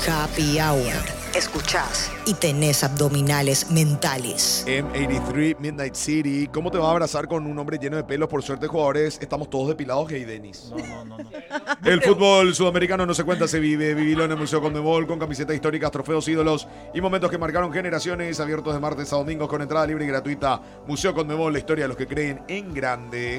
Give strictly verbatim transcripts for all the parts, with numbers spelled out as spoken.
Happy Hour. Escuchás y tenés abdominales mentales. M ochenta y tres Midnight City. ¿Cómo te va a abrazar con un hombre lleno de pelos? Por suerte, jugadores, estamos todos depilados, hey Denis. No, no, no, no. El fútbol sudamericano no se cuenta, se vive. Vivilo en el Museo Conmebol con camisetas históricas, trofeos, ídolos y momentos que marcaron generaciones. Abiertos de martes a domingos con entrada libre y gratuita. Museo Conmebol, la historia de los que creen en grande.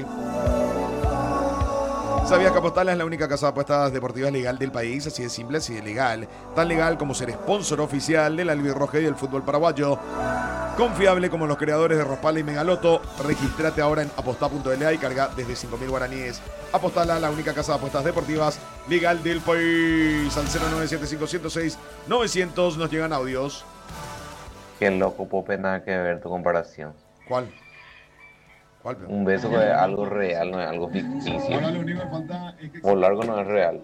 ¿Sabías que Apostala es la única casa de apuestas deportivas legal del país? Así de simple, así de legal. Tan legal como ser sponsor oficial del albirroja y del fútbol paraguayo. Confiable como los creadores de Rospala y Megaloto. Regístrate ahora en apostá punto l a y carga desde cinco mil guaraníes. Apostala, la única casa de apuestas deportivas legal del país. Al cero nueve siete cinco cero seis novecientos nos llegan audios. Qué loco, Pope, nada que ver tu comparación. ¿Cuál? ¿Cuál, peor? Un beso es algo real, no es algo ficticio. Por largo no es real.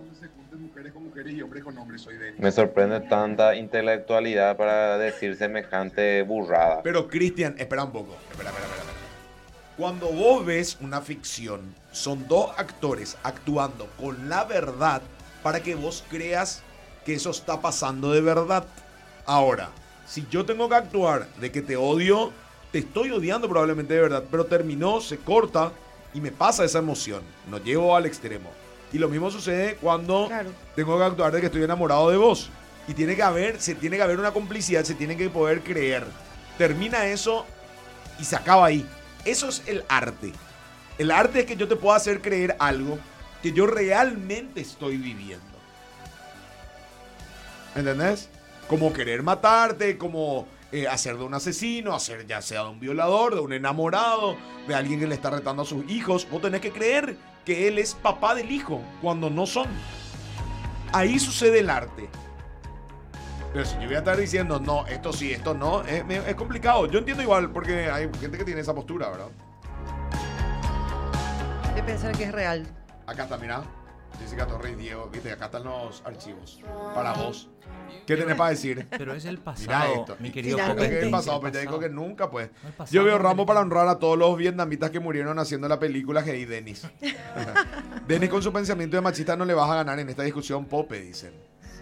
Me sorprende tanta intelectualidad para decir semejante burrada. Pero Cristian, espera un poco. Espera, espera, espera, espera. Cuando vos ves una ficción, son dos actores actuando con la verdad para que vos creas que eso está pasando de verdad. Ahora, si yo tengo que actuar de que te odio, te estoy odiando probablemente de verdad, pero terminó, se corta y me pasa esa emoción. No llevo al extremo. Y lo mismo sucede cuando claro. tengo que actuar de que estoy enamorado de vos. Y tiene que haber, se tiene que haber una complicidad, se tiene que poder creer. Termina eso y se acaba ahí. Eso es el arte. El arte es que yo te pueda hacer creer algo que yo realmente estoy viviendo. ¿Entendés? Como querer matarte, como eh, hacer de un asesino, hacer ya sea de un violador, de un enamorado, de alguien que le está retando a sus hijos. Vos tenés que creer que él es papá del hijo, cuando no son. Ahí sucede el arte. Pero si yo voy a estar diciendo, no, esto sí, esto no, es, es complicado. Yo entiendo igual, porque hay gente que tiene esa postura, ¿verdad? De pensar que es real. Acá está, mirá. Jessica Torres, Diego, viste, acá están los archivos. Para vos. ¿Qué tenés para decir? Pero es el pasado, mi querido Pope. Es el pasado, pero ya dijo que nunca, pues. Yo veo Rambo para honrar a todos los vietnamitas que murieron haciendo la película Hey Denis. Denis con su pensamiento de machista no le vas a ganar en esta discusión, Pope, dicen.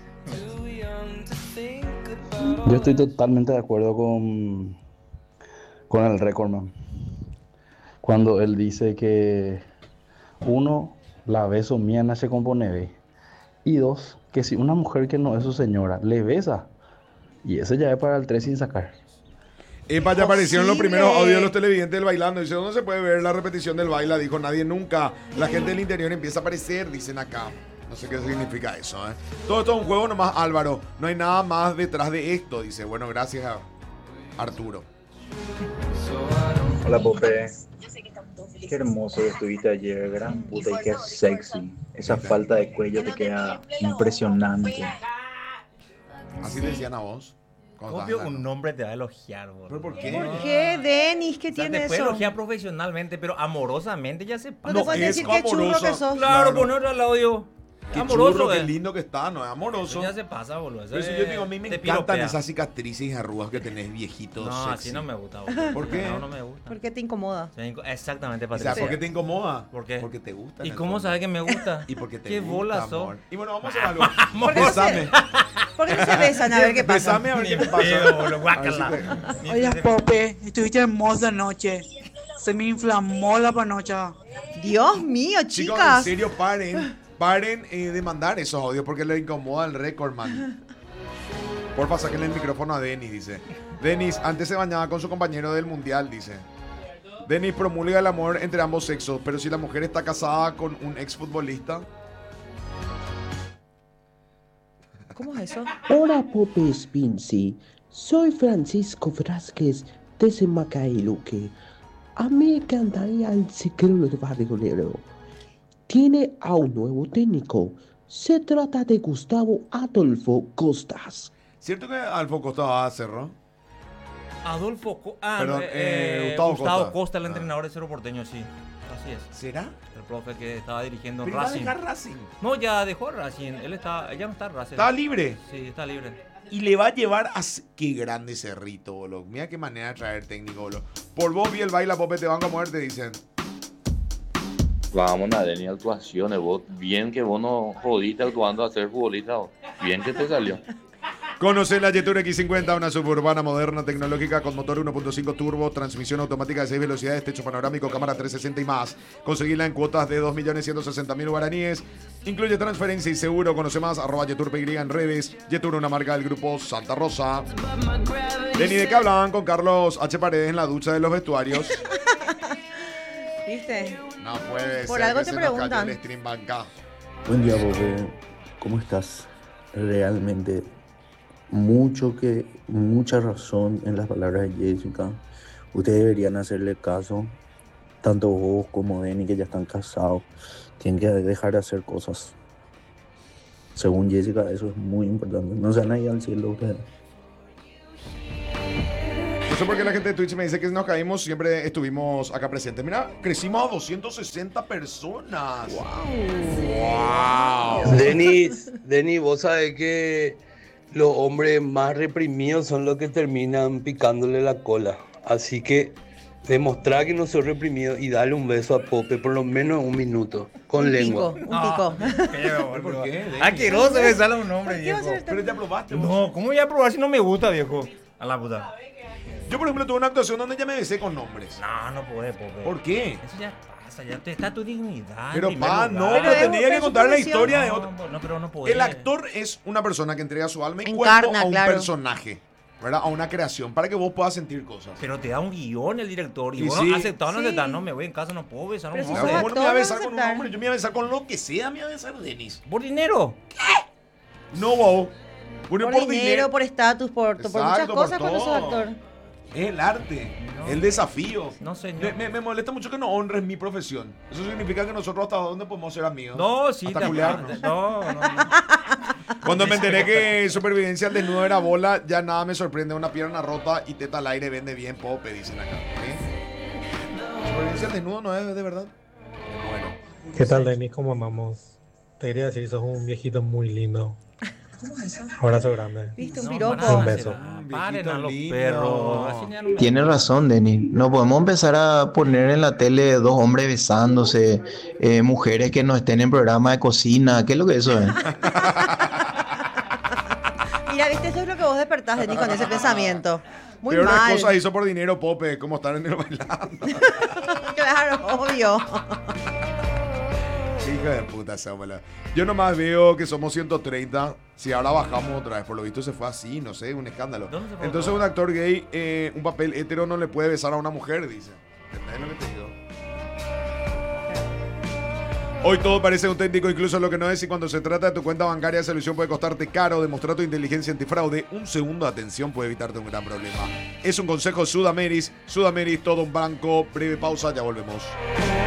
Yo estoy totalmente de acuerdo con, con el Recordman. Cuando él dice que uno, la beso mía nace con poneve. Y dos, que si una mujer que no es su señora le besa, y ese ya es para el tres sin sacar. Epa, ya aparecieron los primeros audios de los televidentes del bailando. Dice, ¿dónde se puede ver la repetición del baila? Dijo, nadie nunca. La gente del interior empieza a aparecer, dicen acá. No sé qué significa eso, ¿eh? Todo esto es un juego nomás, Álvaro. No hay nada más detrás de esto, dice. Bueno, gracias a Arturo. Hola, Pope. Qué hermoso que estuviste ayer, gran puta, y qué sexy. Esa falta de cuello te queda impresionante. Así le decían a vos. Obvio, un nombre te va a elogiar, boludo. ¿Pero por qué? ¿Por qué, Denis? ¿Qué o sea, tiene te eso? puede elogiar profesionalmente, pero amorosamente ya se pasa. No te puedes decir qué churro que sos. Claro, Claro. poner al audio. Qué amoroso, churro, eh. qué lindo que está, no es amoroso. Eso ya se pasa, boludo. Eso Pero si es- yo digo, a mí me te encantan piropea. esas cicatrices y arrugas que tenés, viejito, No, sexy. así no me gusta, boludo. ¿Por qué? No, no me gusta. ¿Por qué te incomoda? Se me inco- Exactamente, O Patricia. sea, ¿por qué te incomoda? ¿Por qué? Porque te gusta. ¿Y en el cómo fondo. sabes que me gusta? Y porque te ¿Qué gusta, bolas amor. son? Y bueno, vamos a hacer algo. ¿Por qué no se- Besame. ¿Por qué no se besan? A ver qué pasa. Besame a ver Ni qué te pedo, pasa. boludo, A ver si guácala. te- Oye, Pope, estuviste hermosa anoche. Se me inflamó la panocha. Dios mío, Chicos, en chicas. serio, paren. Paren eh, de mandar esos audios porque le incomoda el Recordman. Porfa, sáquenle el micrófono a Denis, dice. Denis, antes se bañaba con su compañero del mundial, dice. Denis promulga el amor entre ambos sexos, pero si la mujer está casada con un exfutbolista. ¿Cómo es eso? Hola, Pope Spincy. Soy Francisco Vázquez desde Macailuque. A mí me encantaría el ciclón del Barrio Negro. Tiene a un nuevo técnico. Se trata de Gustavo Adolfo Costas. ¿Cierto que Adolfo Costa va a Cerro? Adolfo Co- ah, Perdón, eh, eh, eh, Gustavo Gustavo, Costa. Costa, el Ah. entrenador de Cerro Porteño, sí. Así es. ¿Será? El profe que estaba dirigiendo Pero va a Racing. dejar Racing. No, ya dejó Racing. Él está, ya no está en Racing. Está libre. Sí, está libre. Y le va a llevar a... Qué grande Cerrito, boludo. Mira qué manera de traer técnico, boludo. Por vos vi el baila, Pope, te van a muerte, dicen. Vamos a Denis, actuaciones, vos. Bien que vos no jodiste actuando a ser futbolista, vos. Bien que te salió. Conoce la Jetour X cincuenta, una suburbana moderna, tecnológica, con motor uno punto cinco turbo, transmisión automática de seis velocidades, techo panorámico, cámara trescientos sesenta y más. Conseguirla en cuotas de dos millones ciento sesenta mil guaraníes. Incluye transferencia y seguro. Conoce más, arroba Jetour P Y en redes. Jetour, una marca del grupo Santa Rosa. Denny, ¿de qué hablaban con Carlos H. Paredes en la ducha de los vestuarios? ¿Viste? No puede Por ser algo que te se nos cayó preguntan. el stream banca. Buen día, Bobe. ¿Cómo estás? Realmente, mucho que, mucha razón en las palabras de Jessica. Ustedes deberían hacerle caso, tanto vos como Denny, que ya están casados. Tienen que dejar de hacer cosas. Según Jessica, eso es muy importante. No se van a ir al cielo ustedes. No sé por qué la gente de Twitch me dice que nos caímos, siempre estuvimos acá presentes. Mira, crecimos a doscientas sesenta personas. ¡Wow! Denis, Denis, vos sabés que los hombres más reprimidos son los que terminan picándole la cola. Así que demostrar que no soy reprimido y darle un beso a Pope por lo menos un minuto, con Un lengua. pico, un pico. ¿Por qué? Asqueroso besarle a un hombre, ¿Por qué va a viejo. ser tan- Pero ya probaste vos. No, ¿cómo voy a probar si no me gusta, viejo? A la puta. Yo, por ejemplo, tuve una actuación donde ya me besé con nombres. No, no puede, Pope. ¿Por qué? Eso ya pasa, ya te está tu dignidad. Pero, en primer pa, lugar. no, Pero pero es- tenía pero que es contar la su historia de No, otro. no, pero no puede. El actor es una persona que entrega su alma y Encarna, cuerpo a un claro. personaje, ¿verdad? A una creación, para que vos puedas sentir cosas. Pero te da un guión el director. Y, Y vos sí. no aceptás o no Sí. aceptás. No, me voy en casa, no puedo besar a un Pero si Claro, sos hombre. ¿cómo no me voy a actor, besar vas a con un aceptar. hombre? Yo me voy a besar con lo que sea, me voy a besar Denis. ¿Por dinero? No, vos. Bueno, Por dinero, por estatus, por, por muchas Exacto, por cosas cuando sos todo. actor. Es el arte, No. el desafío. No, señor. Me, me- me molesta mucho que no honres mi profesión. Eso significa que nosotros hasta dónde podemos ser amigos. No, sí, Hasta te culiarnos. No, no, no. Cuando me enteré que Supervivencia al desnudo era bola, ya nada me sorprende. Una pierna rota y teta al aire vende bien Pope, dicen acá. ¿Eh? Supervivencia al desnudo no es de verdad. Bueno. ¿Qué tal, Denis? ¿Cómo andamos? Te quería decir, sos un viejito muy lindo. Abrazo grande. ¿Viste? Un No, piropo. para, Un beso. Paren a los lindo. perros. Así ya no me- Tiene razón, Denis. No podemos empezar a poner en la tele dos hombres besándose, eh, mujeres que no estén en programa de cocina. ¿Qué es lo que eso es? Mira, viste, eso es lo que vos despertás, Denis, con ese pensamiento. Muy Peores mal. cosas hizo por dinero, Pope, como estar en el bailando. Claro, obvio. Hija de puta esa bola. Yo nomás veo que somos ciento treinta. Si ahora bajamos otra vez, por lo visto se fue así, no sé, un escándalo. ¿Dónde se fue? Entonces un actor gay, eh, un papel hetero no le puede besar a una mujer, dice. ¿Entendés lo que te digo? Hoy todo parece auténtico, incluso lo que no es, y cuando se trata de tu cuenta bancaria, esa ilusión puede costarte caro. Demostrar tu inteligencia antifraude. Un segundo de atención puede evitarte un gran problema. Es un consejo Sudameris. Sudameris, todo un banco. Breve pausa, ya volvemos.